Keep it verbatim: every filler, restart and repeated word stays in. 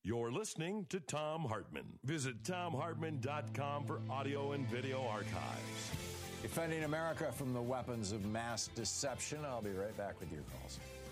You're listening to Thom Hartmann. Visit Thom Hartmann dot com for audio and video archives. Defending America from the weapons of mass deception. I'll be right back with your calls.